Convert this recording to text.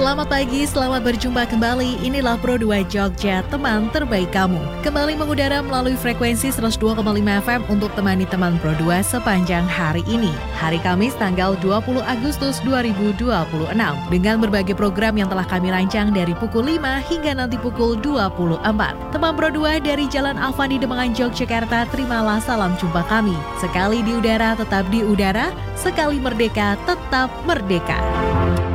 Selamat pagi, selamat berjumpa kembali. Inilah Pro 2 Jogja, teman terbaik kamu. Kembali mengudara melalui frekuensi 102,5 FM untuk temani teman Pro 2 sepanjang hari ini. Hari Kamis tanggal 20 Agustus 2026. Dengan berbagai program yang telah kami rancang dari pukul 5 hingga nanti pukul 24. Teman Pro 2 dari Jalan Avandi Demangan Yogyakarta, terimalah salam jumpa kami. Sekali di udara, tetap di udara. Sekali merdeka, tetap merdeka.